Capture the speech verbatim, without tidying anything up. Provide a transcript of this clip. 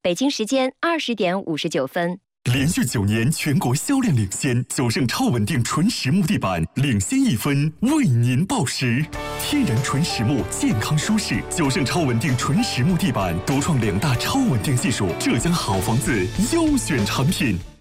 北京时间二十点五十九分。 连续九年全国销量领先，九盛超稳定纯实木地板领先一分，为您报时。天然纯实木，健康舒适，九盛超稳定纯实木地板独创两大超稳定技术，浙江好房子优选产品。